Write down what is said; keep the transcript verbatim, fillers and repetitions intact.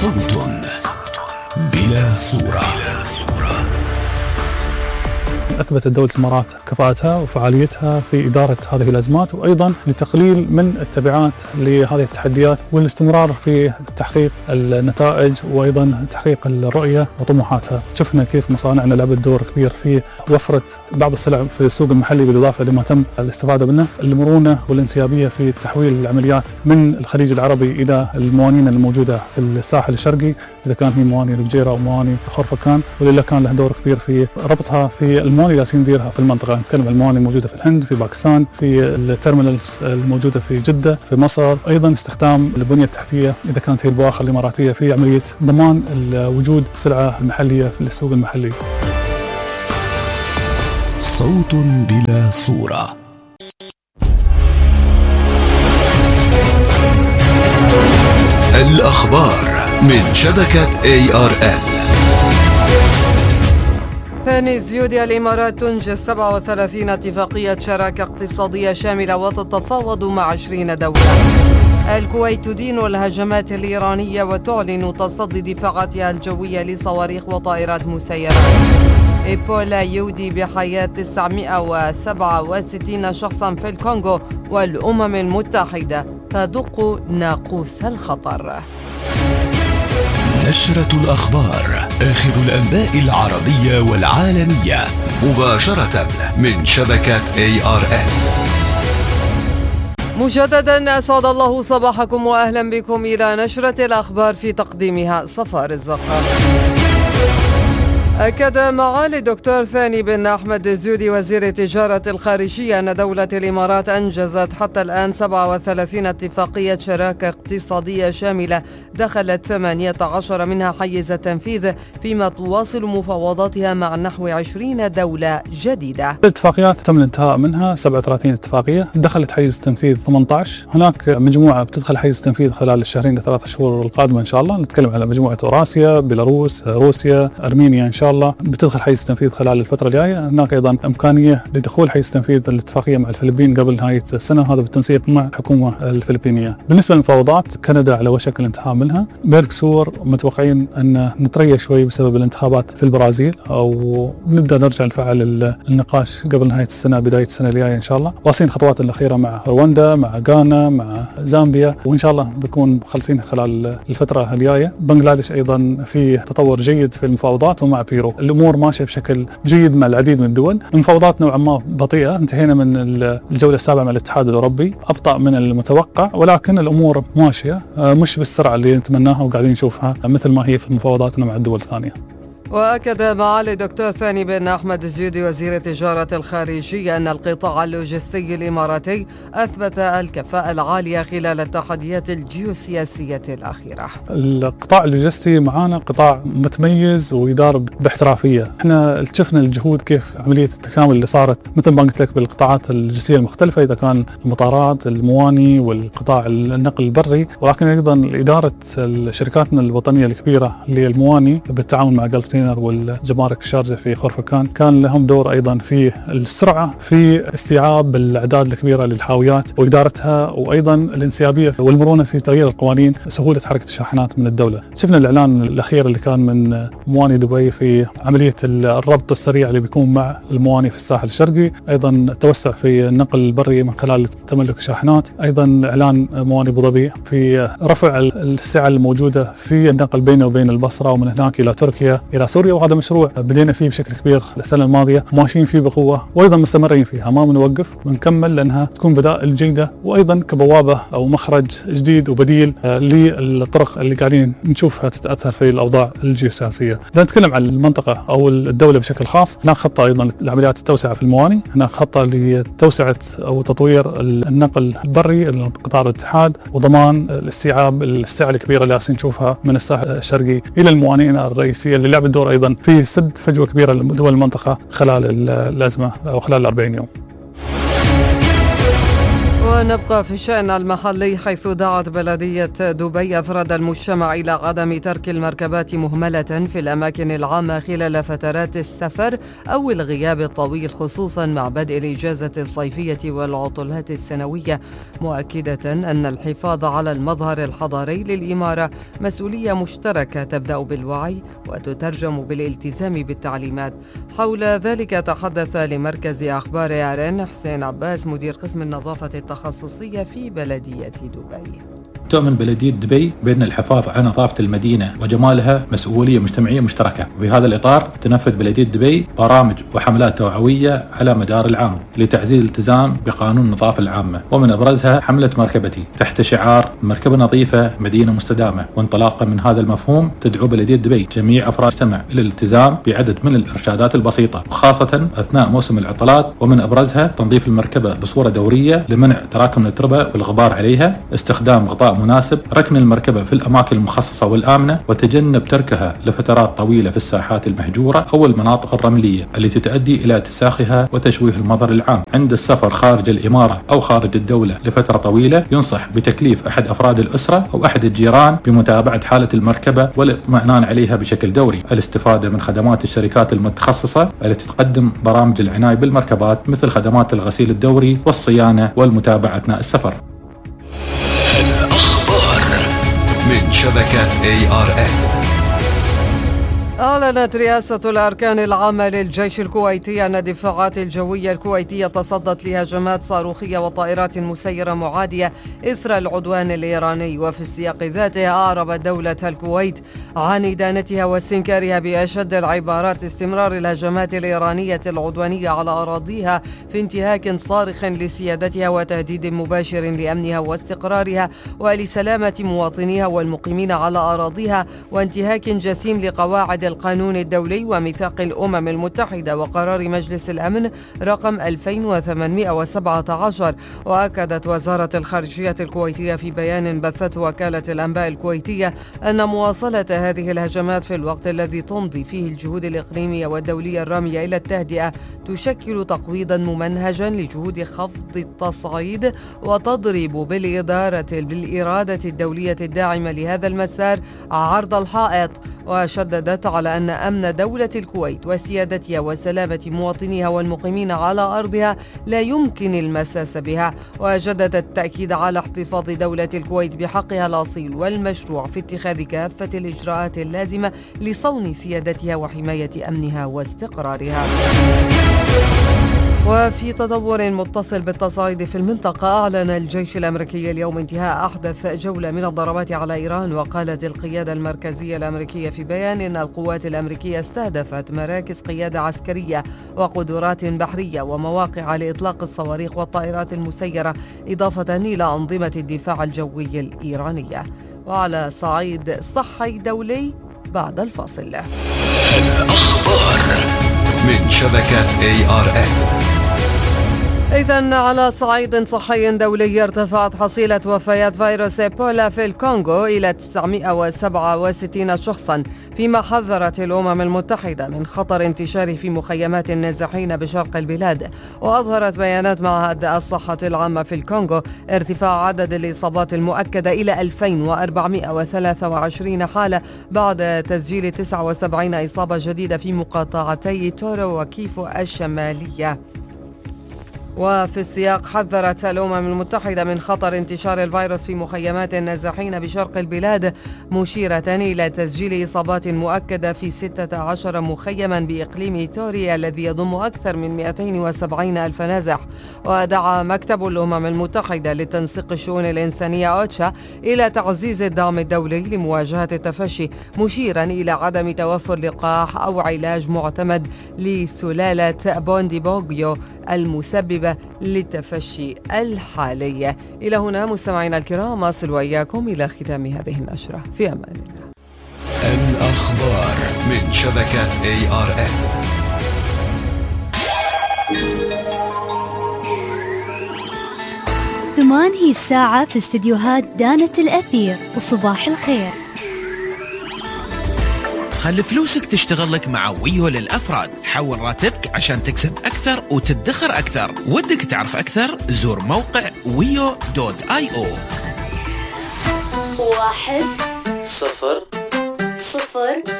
صوت بلا صورة. أثبتت دولة الإمارات كفاءتها وفعاليتها في إدارة هذه الأزمات، وأيضا لتقليل من التبعات لهذه التحديات والاستمرار في تحقيق النتائج وأيضا تحقيق الرؤية وطموحاتها. شفنا كيف مصانعنا لعبت دور كبير في وفرة بعض السلع في السوق المحلي بالإضافة لما تم الاستفادة منه. المرونة والانسيابية في تحويل العمليات من الخليج العربي إلى الموانين الموجودة في الساحل الشرقي، إذا كان هي مواني الفجيرة أو مواني خرفكان، ولله كان له دور كبير في ربطها في المواني اللي نديرها في المنطقة. نتكلم عن المواني الموجودة في الهند، في باكستان، في التيرمينالز الموجودة في جدة، في مصر. أيضا استخدام البنية التحتية إذا كانت هي البواخر الإماراتية في عملية ضمان وجود السلعة المحلية في السوق المحلي. صوت بلا صورة. الأخبار من شبكة إيه آر إل. ثاني الزيودي: الإمارات تنجز سبعة وثلاثين اتفاقية شراكة اقتصادية شاملة وتتفاوض مع عشرين دولة. الكويت تدين الهجمات الإيرانية وتعلن تصدي دفاعاتها الجوية لصواريخ وطائرات مسيرة. إيبولا يودي بحياة تسعمائة وسبعة وستين شخصا في الكونغو، والأمم المتحدة تدق ناقوس الخطر. نشرة الأخبار، آخر الأنباء العربية والعالمية مباشرة من شبكة إيه آر إل. مجددا أسعد الله صباحكم وأهلا بكم إلى نشرة الأخبار، في تقديمها صفاء الزقار. أكد معالي الدكتور ثاني بن أحمد الزيودي وزير التجارة الخارجية أن دولة الإمارات أنجزت حتى الآن سبعة وثلاثين اتفاقية شراكة اقتصادية شاملة، دخلت ثمانية عشر منها حيز التنفيذ، فيما تواصل مفاوضاتها مع نحو عشرين دولة جديدة. الاتفاقيات تم الانتهاء منها سبعة وثلاثين اتفاقية، دخلت حيز التنفيذ ثمانية عشر. هناك مجموعة بتدخل حيز التنفيذ خلال الشهرين لثلاث شهور القادمة إن شاء الله. نتكلم على مجموعة أوراسيا، بيلاروس، روسيا، أرمينيا إن شاء الله بتدخل حيز التنفيذ خلال الفترة الجاية. هناك أيضا إمكانية لدخول حيز التنفيذ الاتفاقية مع الفلبين قبل نهاية السنة، هذا بالتنسيق مع الحكومة الفلبينية. بالنسبة للمفاوضات، كندا على وشك الانتهاء منها. ميركسور متوقعين أن نتريح شوي بسبب الانتخابات في البرازيل، أو نبدأ نرجع نفعل النقاش قبل نهاية السنة بداية السنة الجاية إن شاء الله. واصلين الخطوات الأخيرة مع رواندا، مع غانا، مع زامبيا، وإن شاء الله بنكون خلصين خلال الفترة الجاية. بنغلاديش أيضا في تطور جيد في المفاوضات، ومع بيرو الأمور ماشية بشكل جيد مع العديد من الدول. المفاوضات نوعا ما بطيئة، انتهينا من الجولة السابعة مع الاتحاد الأوروبي، أبطأ من المتوقع، ولكن الأمور ماشية مش بالسرعة اللي نتمناها وقاعدين نشوفها مثل ما هي في مفاوضاتنا مع الدول الثانية. وأكد معالي الدكتور ثاني بن أحمد الزيودي وزير التجارة الخارجية أن القطاع اللوجستي الإماراتي أثبت الكفاءة العالية خلال التحديات الجيوسياسية الأخيرة. القطاع اللوجستي معانا قطاع متميز ويدار باحترافية. احنا شفنا الجهود كيف عملية التكامل اللي صارت مثل ما قلت لك بالقطاعات اللوجستية المختلفة، إذا كان المطارات، المواني، والقطاع النقل البري، ولكن أيضا إدارة شركاتنا الوطنية الكبيرة للمواني بالتعاون مع جلفتين والجمارك الشارجة في خرفكان، كان لهم دور أيضا في السرعة في استيعاب الأعداد الكبيرة للحاويات وإدارتها، وأيضا الانسيابية والمرونة في تغيير القوانين، سهولة حركة الشاحنات من الدولة. شفنا الإعلان الأخير اللي كان من مواني دبي في عملية الربط السريع اللي بيكون مع المواني في الساحل الشرقي، أيضا التوسع في النقل البري من خلال تملك الشاحنات، أيضا إعلان مواني أبو ظبي في رفع السعة الموجودة في النقل بينه وبين البصرة ومن هناك إلى تركيا إلى سوريا. وهذا مشروع بدينا فيه بشكل كبير السنة الماضية، ماشيين فيه بقوة وأيضا مستمرين فيها، ما بنوقف، بنكمل لأنها تكون بدائل جيدة، وأيضا كبوابة أو مخرج جديد وبديل للطرق اللي قاعدين نشوفها تتأثر في الأوضاع الجيوسياسية. إذا نتكلم عن المنطقة أو الدولة بشكل خاص، هناك خطة أيضا لعمليات التوسعة في المواني، هناك خطة لتوسعة أو تطوير النقل البري قطار الاتحاد، وضمان الاستيعاب السعة الكبيرة اللي نشوفها من الساحل الشرقي إلى الموانئ الرئيسية اللي لعبت دور أيضا في سد فجوة كبيرة لدول المنطقة خلال الأزمة أو خلال الأربعين يوم. ونبقى في الشأن المحلي، حيث دعت بلدية دبي أفراد المجتمع إلى عدم ترك المركبات مهملة في الأماكن العامة خلال فترات السفر أو الغياب الطويل، خصوصا مع بدء الإجازة الصيفية والعطلات السنوية، مؤكدة أن الحفاظ على المظهر الحضاري للإمارة مسؤولية مشتركة تبدأ بالوعي وتترجم بالالتزام بالتعليمات. حول ذلك تحدث لمركز أخبار عرن حسين عباس مدير قسم النظافة التخصصية في بلدية دبي. تؤمن بلدية دبي بأن الحفاظ على نظافة المدينة وجمالها مسؤولية مجتمعية مشتركة، وفي هذا الإطار تنفذ بلدية دبي برامج وحملات توعوية على مدار العام لتعزيز الالتزام بقانون النظافة العامة، ومن أبرزها حملة مركبتي تحت شعار مركبة نظيفة مدينة مستدامة. وانطلاقا من هذا المفهوم تدعو بلدية دبي جميع أفراد المجتمع إلى الالتزام بعدد من الإرشادات البسيطة، وخاصة أثناء موسم العطلات، ومن أبرزها تنظيف المركبة بصورة دورية لمنع تراكم التربة والغبار عليها، استخدام غطاء مناسب، ركن المركبة في الأماكن المخصصة والآمنة، وتجنب تركها لفترات طويلة في الساحات المهجورة أو المناطق الرملية التي تؤدي إلى اتساخها وتشويه المظهر العام. عند السفر خارج الإمارة أو خارج الدولة لفترة طويلة ينصح بتكليف أحد أفراد الأسرة أو أحد الجيران بمتابعة حالة المركبة والاطمئنان عليها بشكل دوري، الاستفادة من خدمات الشركات المتخصصة التي تقدم برامج العناية بالمركبات مثل خدمات الغسيل الدوري والصيانة والمتابعة أثناء السفر. الأخبار من شبكة إيه آر إن. أعلنت رئاسة الأركان العامة للجيش الكويتي أن الدفاعات الجوية الكويتية تصدت لهجمات صاروخية وطائرات مسيرة معادية إثر العدوان الإيراني. وفي السياق ذاته أعربت دولة الكويت عن إدانتها واستنكارها بأشد العبارات استمرار الهجمات الإيرانية العدوانية على أراضيها في انتهاك صارخ لسيادتها وتهديد مباشر لأمنها واستقرارها ولسلامة مواطنيها والمقيمين على أراضيها، وانتهاك جسيم لقواعد القانون الدولي وميثاق الأمم المتحدة وقرار مجلس الأمن رقم ألفين وثمانمئة وسبعة عشر. وأكدت وزارة الخارجية الكويتية في بيان بثته وكالة الأنباء الكويتية أن مواصلة هذه الهجمات في الوقت الذي تمضي فيه الجهود الإقليمية والدولية الرامية إلى التهدئة تشكل تقويضا ممنهجا لجهود خفض التصعيد وتضرب بالإدارة بالإرادة الدولية الداعمة لهذا المسار عرض الحائط. وشددت على أن أمن دولة الكويت وسيادتها وسلامة مواطنيها والمقيمين على أرضها لا يمكن المساس بها، وجددت التأكيد على احتفاظ دولة الكويت بحقها الأصيل والمشروع في اتخاذ كافة الإجراءات اللازمة لصون سيادتها وحماية أمنها واستقرارها. وفي تطور متصل بالتصعيد في المنطقة، أعلن الجيش الأمريكي اليوم انتهاء أحدث جولة من الضربات على إيران. وقالت القيادة المركزية الأمريكية في بيان إن القوات الأمريكية استهدفت مراكز قيادة عسكرية وقدرات بحرية ومواقع لإطلاق الصواريخ والطائرات المسيرة، إضافة إلى أنظمة الدفاع الجوي الإيرانية. وعلى صعيد صحي دولي بعد الفاصل. الأخبار من شبكة إيه آر إن. إذن على صعيد صحي دولي، ارتفعت حصيلة وفيات فيروس إيبولا في الكونغو إلى تسعمئة وسبعة وستين شخصا، فيما حذرت الأمم المتحدة من خطر انتشاره في مخيمات النازحين بشرق البلاد. وأظهرت بيانات معهد الصحة العامة في الكونغو ارتفاع عدد الإصابات المؤكدة إلى ألفين وأربعمئة وثلاثة وعشرين حالة بعد تسجيل تسعة وسبعين إصابة جديدة في مقاطعتي تورو وكيفو الشمالية. وفي السياق حذرت الأمم المتحدة من خطر انتشار الفيروس في مخيمات النازحين بشرق البلاد، مشيرة إلى تسجيل إصابات مؤكدة في ستة عشر مخيما بإقليم توري الذي يضم أكثر من مئتين وسبعين ألف نازح. ودعا مكتب الأمم المتحدة لتنسيق الشؤون الإنسانية أوتشا إلى تعزيز الدعم الدولي لمواجهة التفشي، مشيرا إلى عدم توفر لقاح أو علاج معتمد لسلالة بوندي بوغيو المسببة للتفشي الحالي. إلى هنا مستمعينا الكرام أصل وإياكم إلى ختام هذه النشرة، في أمان الله. الأخبار من شبكة إيه آر إن. ثمان هي الساعة في استديوهات دانة الأثير، وصباح الخير. خلي فلوسك تشتغل لك مع ويو للأفراد. حول راتبك عشان تكسب أكثر وتدخر أكثر. ودك تعرف أكثر؟ زور موقع ويو دوت آي أو. واحد صفر صفر